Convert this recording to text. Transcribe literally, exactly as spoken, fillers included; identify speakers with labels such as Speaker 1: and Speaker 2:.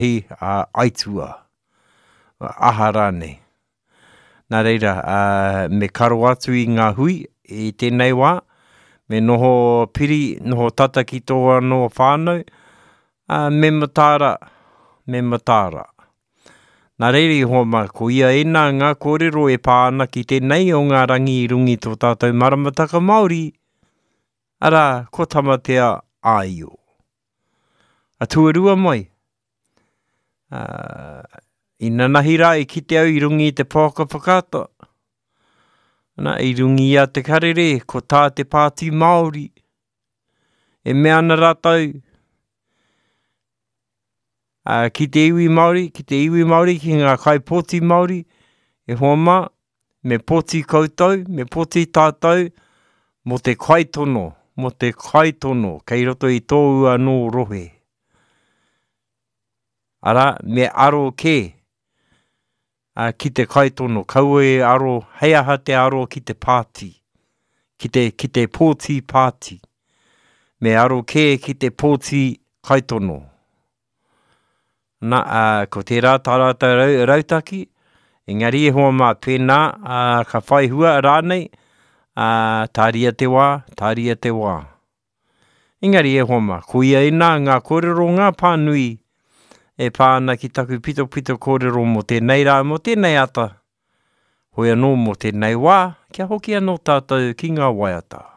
Speaker 1: He uh, aitua, aharane. Nā reira, uh, me karo atu i ngā hui, i tēnei wā, me noho piri, noho tata ki tō anō whānau, uh, me matara, me matara. Nā reira i hoa mā, ko ia ena ngā kōrero e pāna ki tēnei o ngā rangi i rungi tō tātou maramataka Māori, ara, ko tamatea āio. A tuarua mai, uh, i nanahira i kite au i rungi i te pōka whakata, na i rungi i a te karere, ko tā te pāti Māori, e mea na rātau, uh, ki te iwi Māori, ki te iwi Māori, ki ngā kaipoti Māori, e hoa mā, me poti koutou, me poti tātou, mo te kaitono, mo te kaitono, kei roto i tō ua nō rohe. Ara, me aro ke, uh, ki te kaitono, kaua e aro, hei aha te aro ki te pāti, ki te, ki te pōti pāti, me aro ke ki te pōti kaitono. Na, uh, ko te rā tarata rau, rautaki, engari e hoa mā pēnā, uh, ka whai hua rānei, uh, tāria te wā, tāria te wā. Engari e hoa mā, ko ia ena ngā kōrero ngā pānui, e pāna ki taku pito pito kōrero mo tēnei rā, mo tēnei ata. Hoi anō mo tēnei wā, kia hoki anō tātou ki ngā waiata.